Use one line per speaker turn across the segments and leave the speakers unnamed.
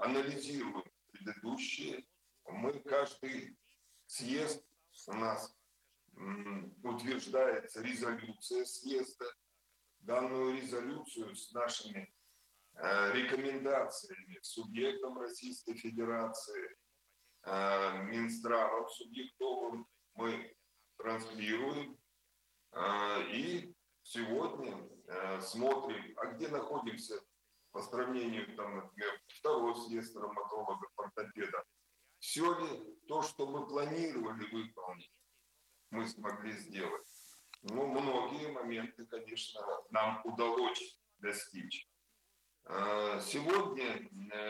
анализируем предыдущие. Мы каждый съезд у нас утверждается резолюция съезда. Данную резолюцию с нашими рекомендациями субъектам Российской Федерации, Минздравом субъектовым мы транслируем. И сегодня смотрим, а где находимся по сравнению, там, например, второй съезд травматологов, ортопедов. Все ли то, что мы планировали выполнить, мы смогли сделать? Ну, многие моменты, конечно, нам удалось достичь. Сегодня,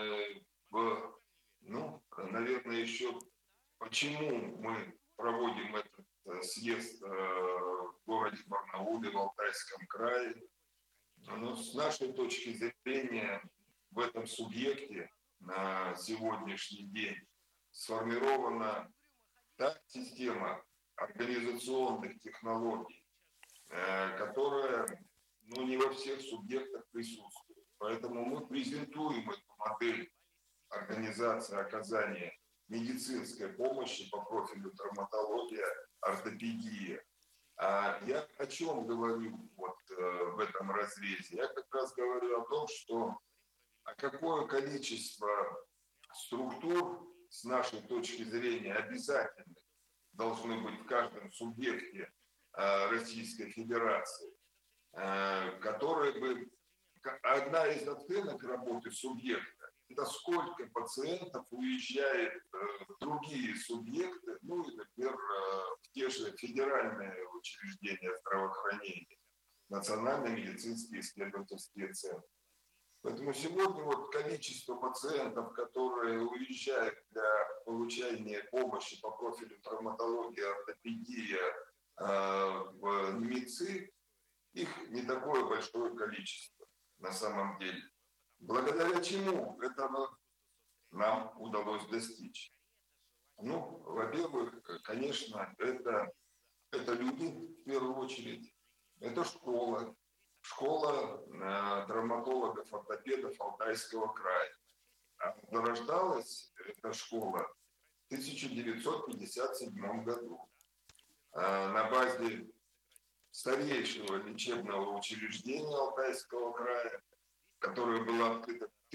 наверное, еще почему мы проводим этот съезд в городе Барнауле, в Алтайском крае. Но с нашей точки зрения в этом субъекте на сегодняшний день сформирована та система организационных технологий, которая не во всех субъектах присутствует. Поэтому мы презентуем эту модель организации оказания медицинской помощи по профилю травматология, ортопедия. А я о чем говорю в этом разрезе? Я как раз говорю о том, что какое количество структур с нашей точки зрения обязательно должны быть в каждом субъекте Российской Федерации, которые бы... Одна из оценок работы субъекта – это сколько пациентов уезжает в другие субъекты, например, в те же федеральные учреждения здравоохранения, национальные медицинские исследовательские центры. Поэтому сегодня количество пациентов, которые уезжают для получения помощи по профилю травматология, ортопедия в НИМИЦИ, их не такое большое количество на самом деле. Благодаря чему этого нам удалось достичь? Во-первых, конечно, это люди в первую очередь, это школа травматологов, ортопедов Алтайского края. Зарождалась эта школа в 1957 году на базе старейшего лечебного учреждения Алтайского края, которое было открыто в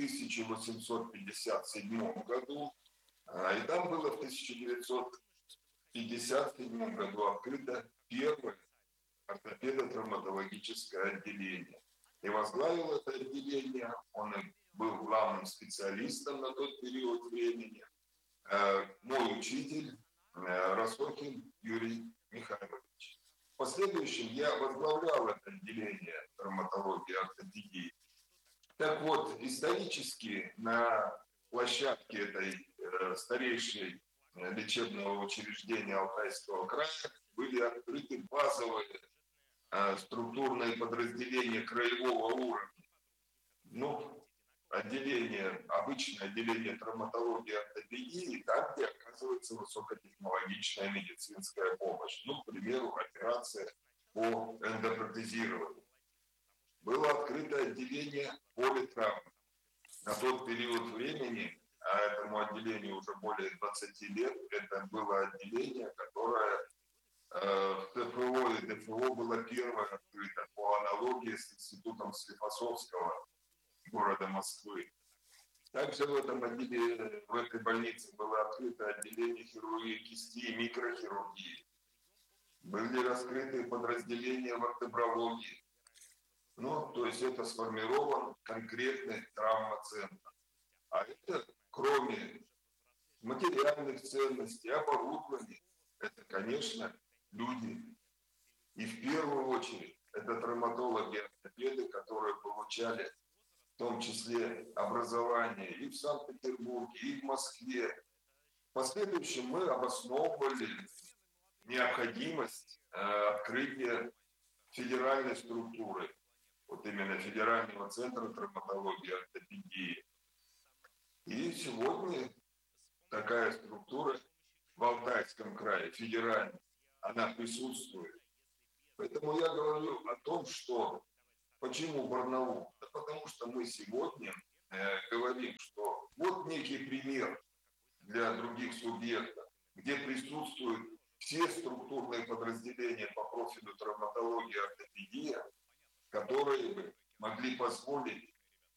1857 году, и там было в 1957 году открыто первое ортопедо-травматологическое отделение. И возглавил это отделение, он был главным специалистом на тот период времени, мой учитель Росохин Юрий Михайлович. В последующем я возглавлял это отделение травматологии и ортопедии. Так вот, исторически на площадке этой старейшей лечебного учреждения Алтайского края были открыты базовые структурные подразделения краевого уровня. Обычное отделение травматологии и ортопедии, там, где оказывается высокотехнологичная медицинская помощь. К примеру, операция по эндопротезированию. Было открыто отделение политравм. На тот период времени, а этому отделению уже более 20 лет, это было отделение, которое в ТФО и ДФО было первое открыто по аналогии с институтом Склифосовского города Москвы. Также в этой больнице было открыто отделение хирургии кисти и микрохирургии. Были раскрыты подразделения в ортебрологии. То есть это сформирован конкретный травмоцентр. А это, кроме материальных ценностей, оборудования, это, конечно, люди. И в первую очередь это травматологи, ортопеды, которые получали в том числе образование и в Санкт-Петербурге, и в Москве. В последующем мы обосновывали необходимость открытия федеральной структуры, именно Федерального центра травматологии и ортопедии. И сегодня такая структура в Алтайском крае, федеральная, она присутствует. Поэтому я говорю о том, что почему Барнаул? Да потому что мы сегодня говорим, что вот некий пример для других субъектов, где присутствуют все структурные подразделения по профилю травматология и ортопедия, которые бы могли позволить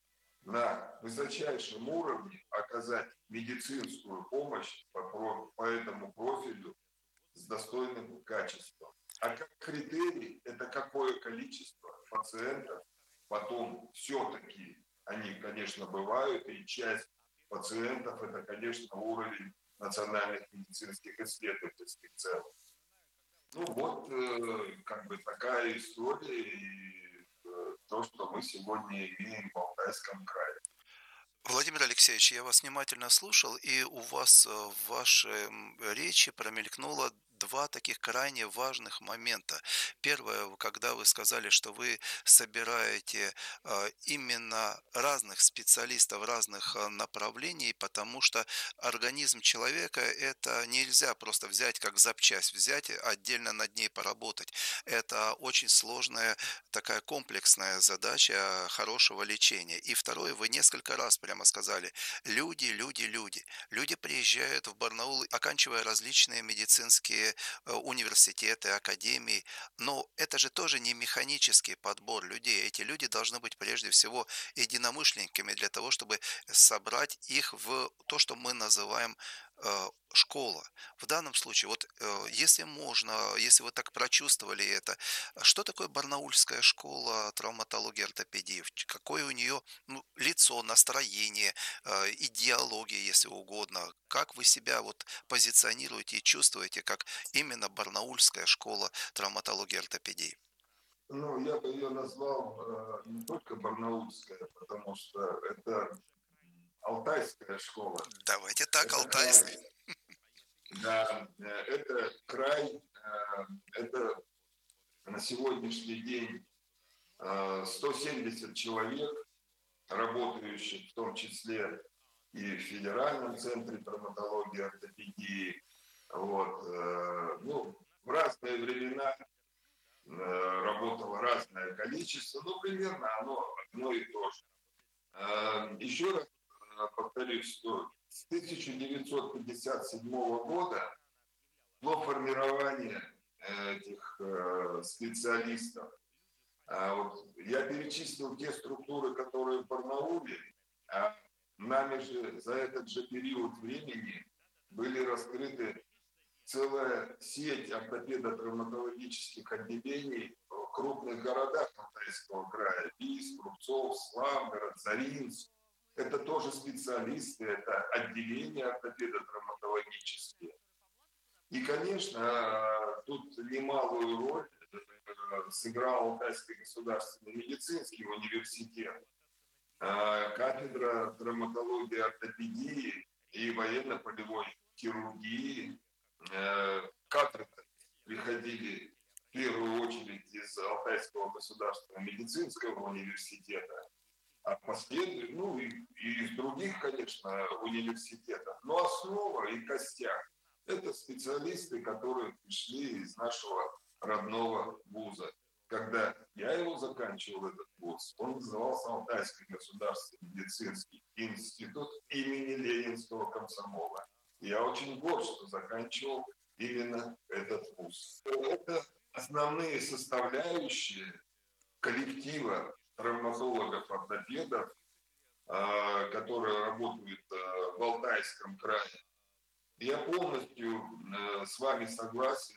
на высочайшем уровне оказать медицинскую помощь по этому профилю с достойным качеством. А как критерий, это какое количество пациентов потом все-таки, они, конечно, бывают, и часть пациентов это, конечно, уровень национальных медицинских исследовательских центров. Ну вот, как бы такая история, и то, что мы сегодня имеем в Алтайском крае.
Владимир Алексеевич, я вас внимательно слушал, и у вас в вашей речи промелькнуло два таких крайне важных момента. Первое, когда вы сказали, что вы собираете именно разных специалистов разных направлений, потому что организм человека это нельзя просто взять как запчасть, взять отдельно над ней поработать. Это очень сложная такая комплексная задача хорошего лечения. И второе, вы несколько раз прямо сказали, люди, люди, люди. Люди приезжают в Барнаул, оканчивая различные медицинские университеты, академии, но это же тоже не механический подбор людей. Эти люди должны быть прежде всего единомышленниками для того, чтобы собрать их в то, что мы называем школа. В данном случае, вот если можно, если вы так прочувствовали это, что такое Барнаульская школа травматологии и ортопедии? Какое у нее лицо, настроение, идеология, если угодно? Как вы себя вот позиционируете и чувствуете, как именно Барнаульская школа травматологии и ортопедии?
Ну, я бы ее назвал не только барнаульская, потому что это алтайская школа.
Давайте так,
Это
алтайский.
край, да, это край, это на сегодняшний день 170 человек, работающих в том числе и в Федеральном центре травматологии и ортопедии. Вот, ну, в разные времена работало разное количество, но примерно оно одно и то же. Еще раз повторюсь, что с 1957 года до формирования этих специалистов, вот, я перечислил те структуры, которые в Барнауле, а нами же за этот же период времени были раскрыты целая сеть ортопедо-травматологических отделений в крупных городах Алтайского края. Бийск, Рубцов, Славгород, Заринск. Это тоже специалисты, это отделения ортопедо-травматологические. И, конечно, тут немалую роль сыграл Алтайский государственный медицинский университет, кафедра травматологии, ортопедии и военно-полевой хирургии. Кадры приходили в первую очередь из Алтайского государственного медицинского университета, а последовательно, ну и из других, конечно, университетов. Но основа и костяк – это специалисты, которые пришли из нашего родного вуза. Когда я его заканчивал, этот вуз, он назывался Алтайский государственный медицинский институт имени Ленинского комсомола. Я очень горд, что заканчивал именно этот вуз. Это основные составляющие коллектива травматологов-ортопедов, которые работают в Алтайском крае. Я полностью с вами согласен.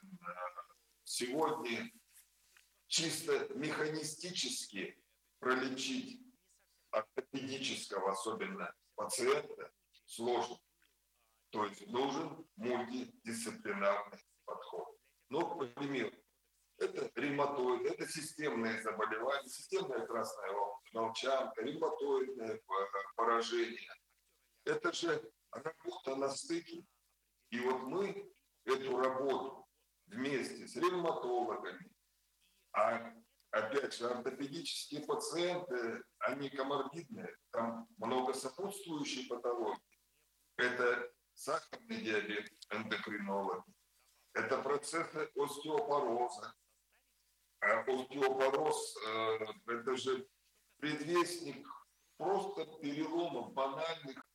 Сегодня чисто механистически пролечить ортопедического, особенно пациента, сложно. То есть нужен мультидисциплинарный подход. Ну, к примеру, это ревматоид, это системные заболевания, системная красная волчанка, ревматоидное поражение. Это же работа на стыке. И вот мы эту работу вместе с ревматологами, а опять же ортопедические пациенты, они коморбидные, там много сопутствующей патологии. Это сахарный диабет, эндокринолог, это процессы остеопороза. А остеопороз это же предвестник просто переломов банальных без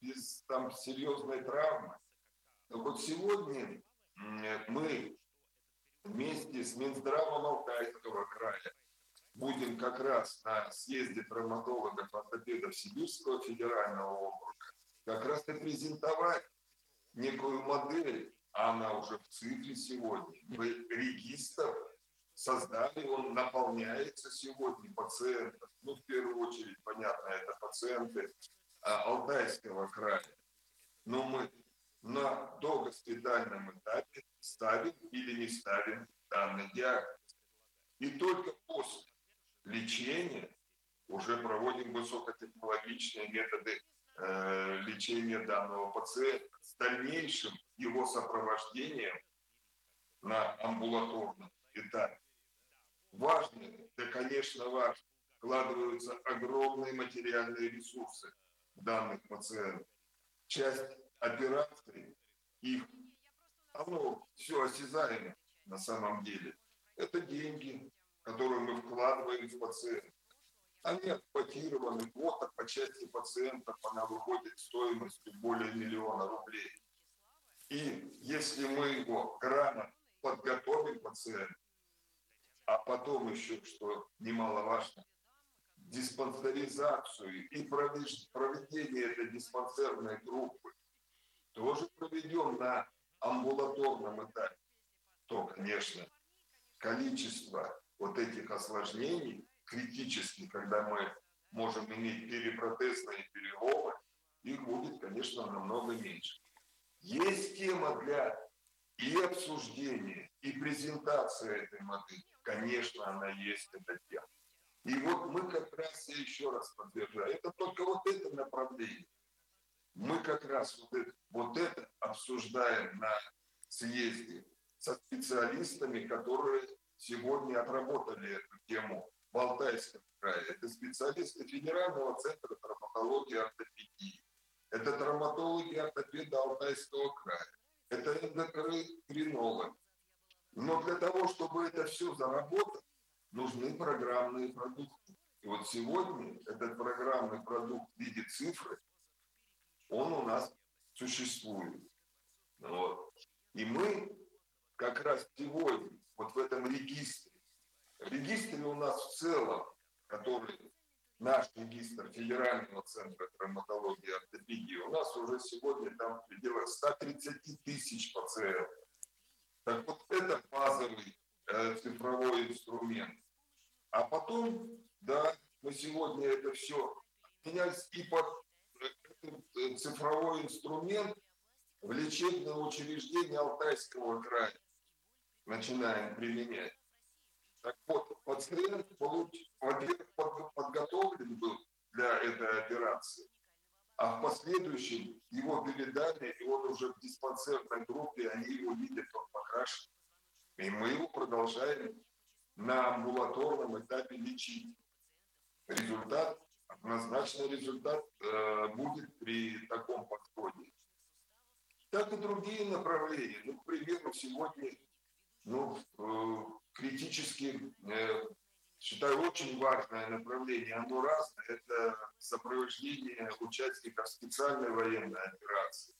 там серьезной травмы. Но вот сегодня мы вместе с Минздравом Алтайского края будем как раз на съезде травматологов-ортопедов Сибирского федерального округа как раз и презентовать некую модель, а она уже в цифре сегодня. Мы регистр создали, он наполняется сегодня пациентов. Ну, в первую очередь, понятно, это пациенты Алтайского края. Но мы на догоспитальном этапе ставим или не ставим данный диагноз. И только после лечения уже проводим высокотехнологичные методы лечения данного пациента с дальнейшим его сопровождением на амбулаторном этапе. Важно, да, конечно, важно, вкладываются огромные материальные ресурсы в данных пациентов. Часть операций, их, оно все осязаемо на самом деле. Это деньги, которые мы вкладываем в пациента. Они отпатированы, квота по части пациентов, она выходит стоимостью более 1 000 000 рублей. И если мы его грамотно подготовим пациента, а потом еще, что немаловажно, диспансеризацию и проведение этой диспансерной группы тоже проведем на амбулаторном этапе, то, конечно, количество вот этих осложнений критических, когда мы можем иметь перепротезные переломы, их будет, конечно, намного меньше. Есть тема для и обсуждения, и презентации этой модели. Конечно, она есть, эта тема. И вот мы как раз, я еще раз подтверждаю, это только вот это направление. Мы как раз вот это обсуждаем на съезде со специалистами, которые сегодня отработали эту тему в Алтайском крае. Это специалисты Федерального центра травматологии и ортопедии. Это травматологи ортопеды Алтайского края. Это эндокринологи. Но для того, чтобы это все заработать, нужны программные продукты. И вот сегодня этот программный продукт в виде цифры, он у нас существует. Вот. И мы как раз сегодня вот в этом регистре у нас в целом, который наш регистр Федерального центра травматологии и ортопедии, у нас уже сегодня там в пределах 130 000 пациентов. Так вот это базовый цифровой инструмент. А потом, да, мы сегодня это все менялись и под этот цифровой инструмент в лечебное учреждение Алтайского края начинаем применять. Так вот, пациент, во-первых, подготовлен был для этой операции, а в последующем его передали, и он уже в диспансерной группе, они его видят, он покрашен. И мы его продолжаем на амбулаторном этапе лечить. Результат, однозначно результат будет при таком подходе. Так и другие направления. Ну, к примеру, сегодня критически, считаю, очень важное направление, оно разное, это сопровождение участников специальной военной операции.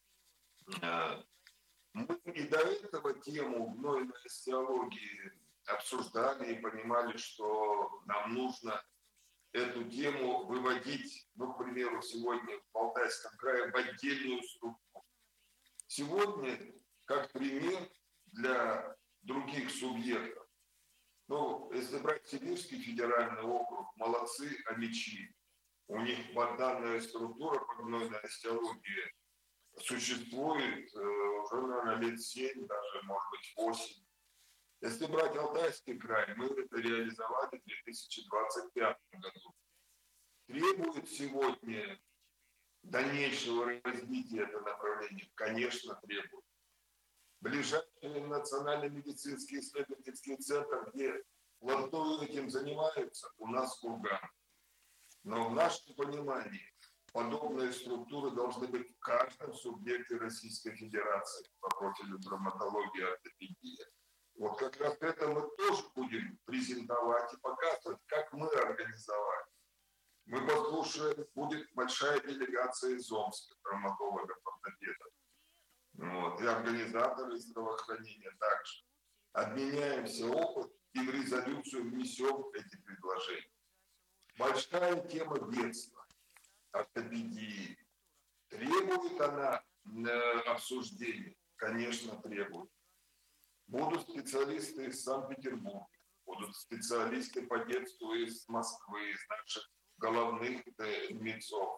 Мы и до этого тему гнойной остеологии обсуждали и понимали, что нам нужно эту тему выводить, к примеру, сегодня в Алтайском крае в отдельную структуру. Сегодня, как пример для других субъектов, если брать Сибирский федеральный округ, молодцы омичи. У них данная структура по гнойной остеологии существует уже, наверное, лет 7, даже, может быть, 8. Если брать Алтайский край, мы это реализовали в 2025 году. Требует сегодня дальнейшего развития это направление? Конечно, требует. Ближайший национальный медицинский исследовательский центр, где плотную этим занимаются, у нас Курган. Но в нашем понимании подобные структуры должны быть в каждом субъекте Российской Федерации по профилю травматологии и ортопедии. Вот как раз это мы тоже будем презентовать и показывать, как мы организовали. Мы послушаем, будет большая делегация из Омска, травматологов, ортопедов. Вот, и организаторы здравоохранения также. Обменяемся опытом и в резолюцию внесем эти предложения. Большая тема детства, ортопедии. Требует она обсуждения? Конечно, требует. Будут специалисты из Санкт-Петербурга, будут специалисты по детству из Москвы, из наших головных МИДсов.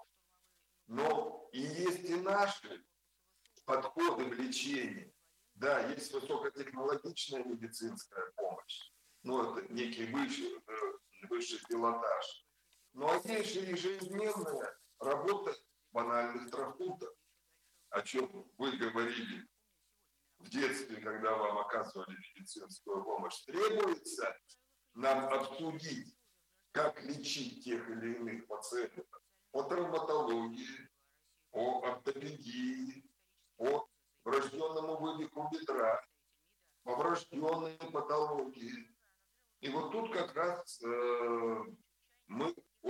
Но и есть и наши подходы в лечении. Да, есть высокотехнологичная медицинская помощь, но это некий высший пилотаж. Но есть же ежедневная работа банальных травмпунктов, о чем вы говорили в детстве, когда вам оказывали медицинскую помощь. Требуется нам обсудить, как лечить тех или иных пациентов по травматологии, по ортопедии, по врожденному вывиху бедра, по врожденной патологии. И вот тут как раз мы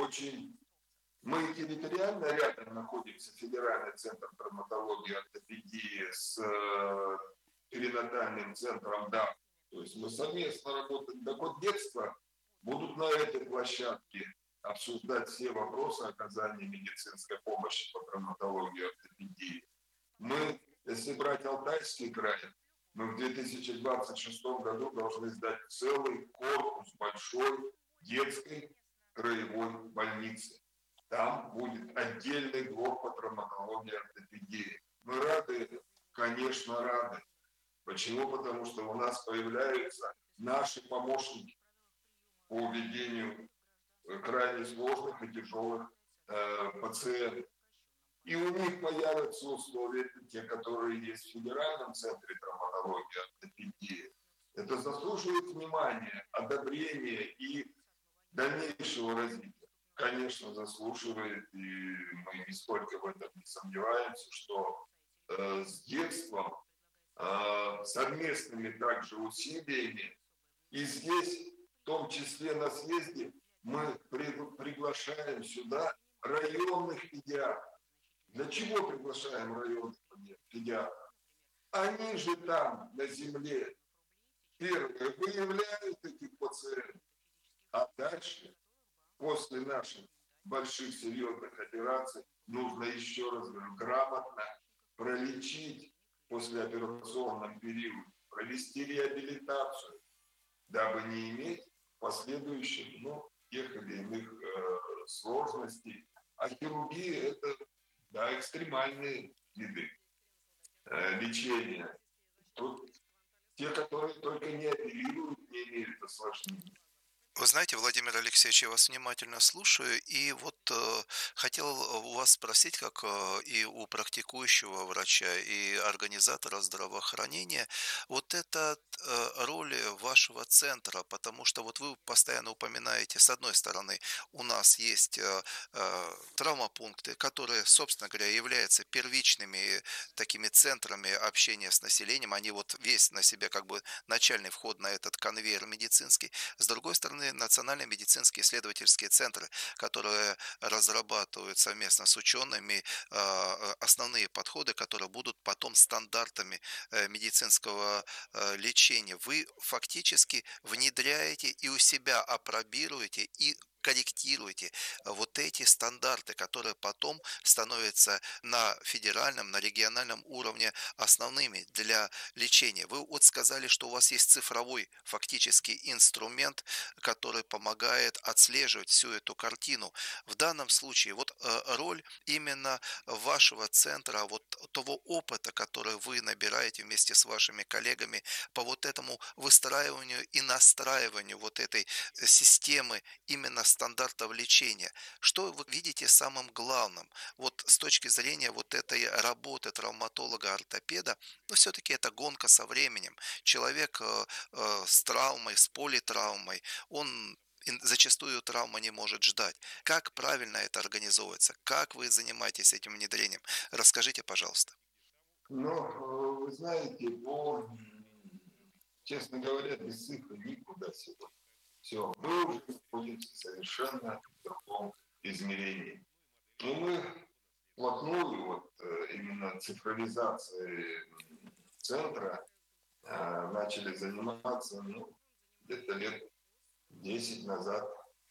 территориально рядом находимся, Федеральный центр травматологии и ортопедии с перинатальным центром ДАП. То есть мы совместно работаем. Так вот, детства будут на этой площадке обсуждать все вопросы оказания медицинской помощи по травматологии и ортопедии. Мы, если брать Алтайский край, мы в 2026 году должны сдать целый корпус большой детской краевой больницы. Там будет отдельный блок по травматологии и ортопедии. Мы рады, конечно, рады. Почему? Потому что у нас появляются наши помощники по ведению крайне сложных и тяжелых пациентов. И у них появятся условия, те, которые есть в Федеральном центре травматологии и ортопедии. Это заслуживает внимания, одобрения и дальнейшего развития. Конечно, заслуживает, и мы нисколько в этом не сомневаемся, что с детством, совместными также усилиями, и здесь, в том числе на съезде, мы приглашаем сюда районных педиатров. Для чего приглашаем районных педиатров? Они же там, на земле, первые выявляют этих пациентов, а дальше, после наших больших серьезных операций, нужно, еще раз говорю, грамотно пролечить в послеоперационном периоде, провести реабилитацию, дабы не иметь последующих, тех или иных сложностей. А хирургия – это, да, экстремальные виды лечения. Тут те, которые только не оперируют, не имеют осложнений.
Вы знаете, Владимир Алексеевич, я вас внимательно слушаю, и вот хотел у вас спросить, как и у практикующего врача, и организатора здравоохранения, вот эта роль вашего центра, потому что вот вы постоянно упоминаете, с одной стороны, у нас есть травмопункты, которые, собственно говоря, являются первичными такими центрами общения с населением, они вот весь на себе как бы начальный вход на этот конвейер медицинский. С другой стороны, национальные медицинские исследовательские центры, которые разрабатывают совместно с учеными основные подходы, которые будут потом стандартами медицинского лечения. Вы фактически внедряете и у себя апробируете и корректируете вот эти стандарты, которые потом становятся на федеральном, на региональном уровне основными для лечения. Вы вот сказали, что у вас есть цифровой фактически инструмент, который помогает отслеживать всю эту картину. В данном случае вот роль именно вашего центра, вот того опыта, который вы набираете вместе с вашими коллегами по вот этому выстраиванию и настраиванию вот этой системы именно стандартов лечения. Что вы видите самым главным вот с точки зрения вот этой работы травматолога-ортопеда? Но все-таки это гонка со временем. Человек с травмой, с политравмой, он зачастую травма не может ждать. Как правильно это организовывается? Как вы занимаетесь этим внедрением? Расскажите, пожалуйста.
Но, вы знаете, честно говоря, без цифры никуда сегодня. Все, мы уже находимся совершенно в другом измерений. Но мы вплотную именно цифровизацией центра начали заниматься где-то лет 10 назад.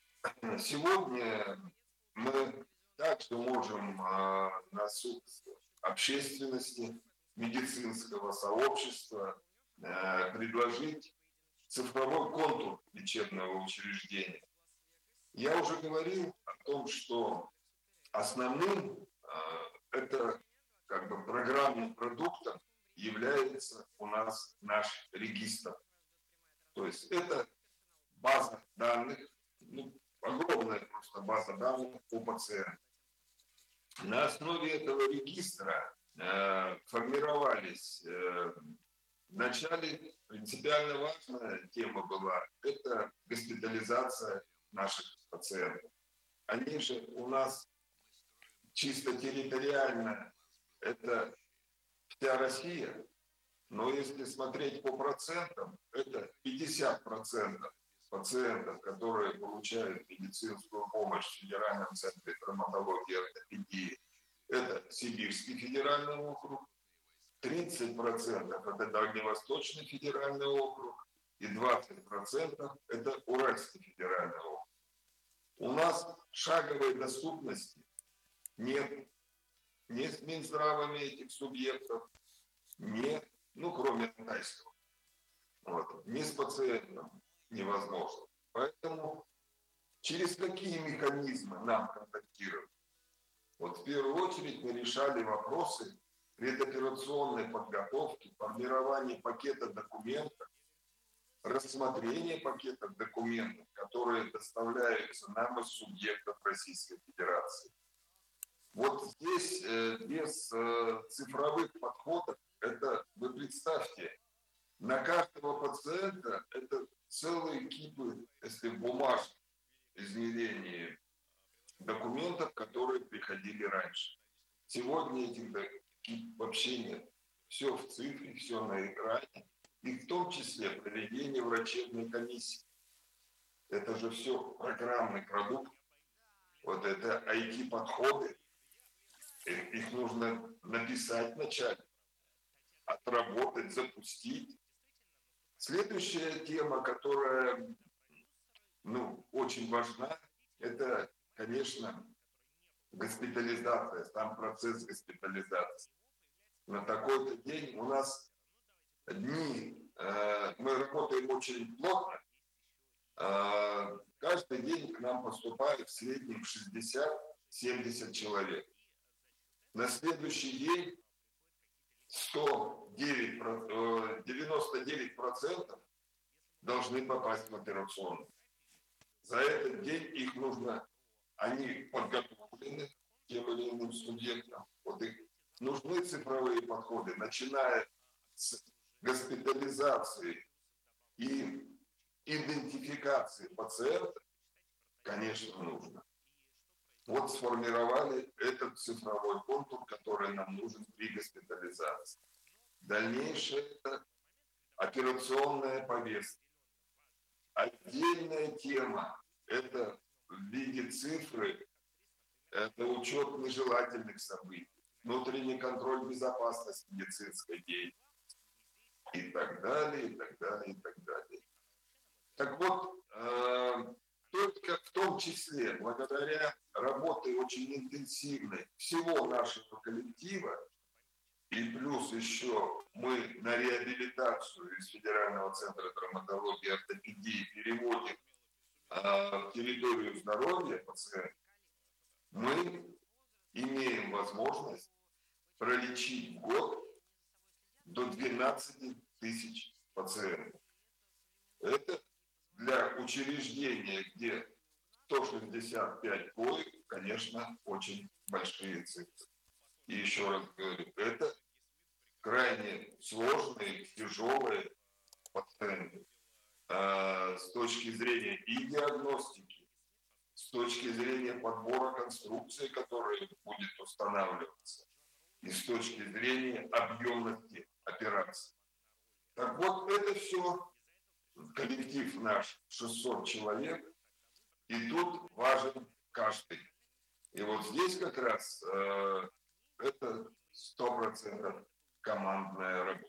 Сегодня мы также можем на суд общественности, медицинского сообщества предложить цифровой контур лечебного учреждения. Я уже говорил о том, что основным это программным продуктом является у нас наш регистр. То есть это база данных, огромная просто база данных по пациенту. На основе этого регистра формировались вначале принципиально важная тема была – это госпитализация наших пациентов. Они же у нас чисто территориально – это вся Россия, но если смотреть по процентам, это 50% пациентов, которые получают медицинскую помощь в Федеральном центре травматологии и ортопедии, это Сибирский федеральный округ, 30% это Дальневосточный федеральный округ и 20% это Уральский федеральный округ. У нас шаговой доступности нет ни с Минздравами этих субъектов, нет, кроме тайского. Ни с пациентом невозможно. Поэтому через какие механизмы нам контактировать? В первую очередь мы решали вопросы предоперационной подготовки, формирования пакета документов, рассмотрения пакета документов, которые доставляются нам из субъектов Российской Федерации. Здесь без цифровых подходов, это вы представьте, на каждого пациента это целые кипы, если бумажных измерений документов, которые приходили раньше. Сегодня этих вообще нет. Все в цифре, все на экране. И в том числе проведение врачебной комиссии. Это же все программный продукт. Это IT-подходы. Их нужно написать вначале, отработать, запустить. Следующая тема, которая очень важна, это, конечно, госпитализация, сам процесс госпитализации. На такой-то день у нас дни, мы работаем очень плотно, каждый день к нам поступает в среднем 60-70 человек. На следующий день 99% должны попасть в операционную. За этот день их нужно, они подготовлены тем или иным субъектом. Их нужны цифровые подходы, начиная с госпитализации и идентификации пациента, конечно, нужно. Сформировали этот цифровой контур, который нам нужен при госпитализации. Дальнейшее – это операционная повестка. Отдельная тема – это в виде цифры, это учет нежелательных событий, внутренний контроль безопасности медицинской деятельности и так далее, и так далее, и так далее. Только в том числе благодаря работе очень интенсивной всего нашего коллектива, и плюс еще мы на реабилитацию из Федерального центра травматологии и ортопедии переводим в территорию здоровья пациента, мы имеем возможность пролечить в год до 12 тысяч пациентов. Это для учреждения, где 165 коек, конечно, очень большие цифры. И еще раз говорю, это крайне сложные, тяжелые пациенты с точки зрения и диагностики, с точки зрения подбора конструкции, которая будет устанавливаться, и с точки зрения объемности операции. Это все коллектив наш 600 человек, и тут важен каждый. И вот здесь как раз это 100% командная работа.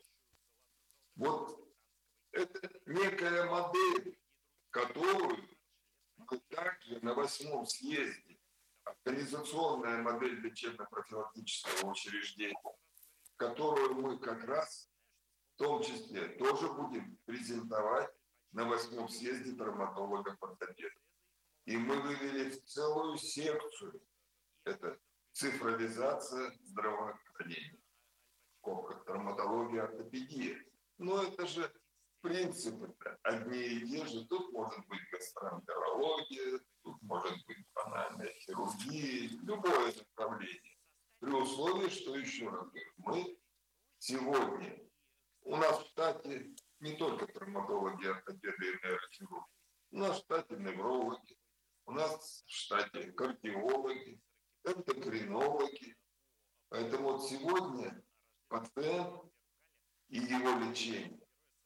Вот это некая модель, которую мы также на 8-м съезде, организационная модель лечебно-профилактического учреждения, которую мы как раз в том числе тоже будем презентовать на 8-м съезде травматологов-ортопедов. И мы вывели в целую секцию, это цифровизация здравоохранения, в скобках травматология, ортопедия. Но это же принципы одни и те же. Тут может быть гастроэнтерология, тут может быть банальная хирургия, любое направление. При условии, что, еще раз говорю, мы сегодня, у нас в штате не только травматологи, ортопеды и нейрохирурги, у нас в штате неврологи, у нас в штате кардиологи, эндокринологи. Поэтому вот сегодня пациент и его лечение,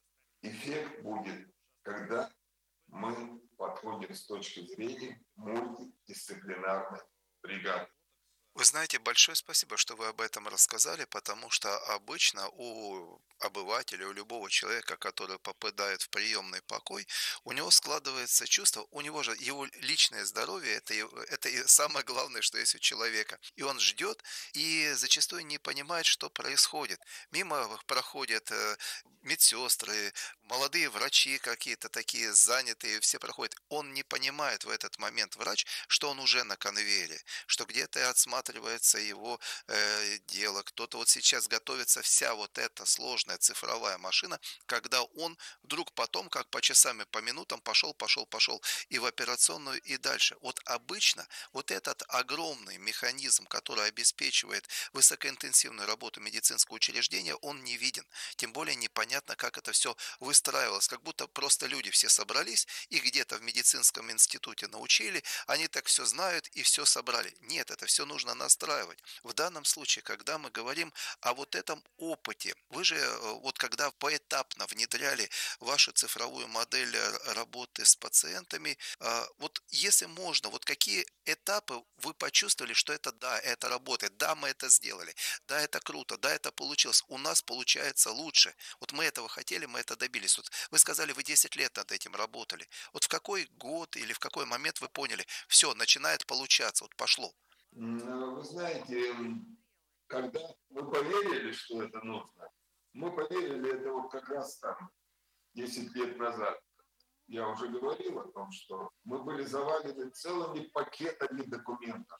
эффект будет, когда мы подходим с точки зрения мультидисциплинарной бригады.
Вы знаете, большое спасибо, что вы об этом рассказали, потому что обычно у обывателя, у любого человека, который попадает в приемный покой, у него складывается чувство, у него же его личное здоровье, это и самое главное, что есть у человека. И он ждет и зачастую не понимает, что происходит. Мимо проходят медсестры, молодые врачи какие-то такие занятые, все проходят. Он не понимает в этот момент, врач, что он уже на конвейере, что где-то отсматривается его дело, кто-то вот сейчас готовится, вся вот эта сложная цифровая машина, когда он вдруг потом, как по часам и по минутам, пошел и в операционную, и дальше. Вот обычно вот этот огромный механизм, который обеспечивает высокоинтенсивную работу медицинского учреждения, он не виден. Тем более непонятно, как это все выстраивалось, как будто просто люди все собрались, их где-то в медицинском институте научили, они так все знают и все собрали. Нет, это все нужно настраивать. В данном случае, когда мы говорим о вот этом опыте, вы же вот когда поэтапно внедряли вашу цифровую модель работы с пациентами, вот если можно, вот какие этапы вы почувствовали, что это да, это работает, да, мы это сделали, да, это круто, да, это получилось, у нас получается лучше. Вот мы этого хотели, мы это добились. Вот вы сказали, вы 10 лет над этим работали. Вот в какой год или в какой момент вы поняли, все, начинает получаться, вот пошло?
Вы знаете, когда мы поверили, что это нужно, мы поверили это вот как раз там 10 лет назад. Я уже говорил о том, что мы были завалены целыми пакетами документов.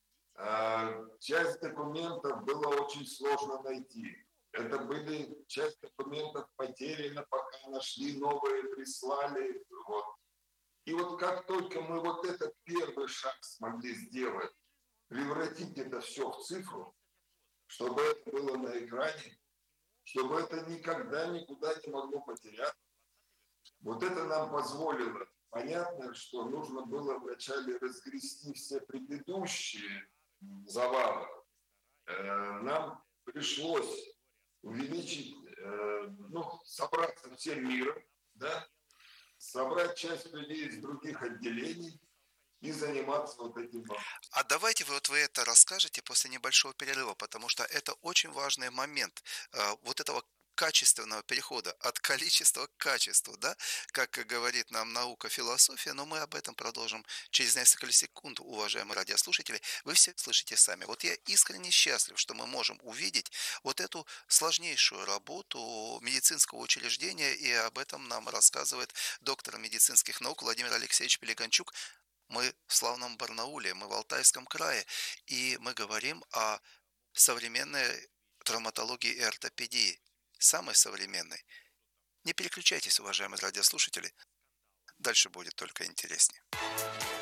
Часть документов было очень сложно найти. Это были часть документов потеряна, пока нашли новые, прислали. Вот. И вот как только мы вот этот первый шаг смогли сделать, превратить это все в цифру, чтобы это было на экране, чтобы это никогда никуда не могло потеряться, вот это нам позволило. Понятно, что нужно было вначале разгрести все предыдущие завалы. Нам пришлось увеличить, собраться всем миром, да, собрать часть людей из других отделений и заниматься вот этим вопросом.
А давайте вы это расскажете после небольшого перерыва, потому что это очень важный момент вот этого качественного перехода от количества к качеству, да, как говорит нам наука, философия, но мы об этом продолжим через несколько секунд, уважаемые радиослушатели. Вы все слышите сами. Вот я искренне счастлив, что мы можем увидеть вот эту сложнейшую работу медицинского учреждения, и об этом нам рассказывает доктор медицинских наук Владимир Алексеевич Пелеганчук. Мы в славном Барнауле, мы в Алтайском крае, и мы говорим о современной травматологии и ортопедии, самой современной. Не переключайтесь, уважаемые радиослушатели, дальше будет только интереснее.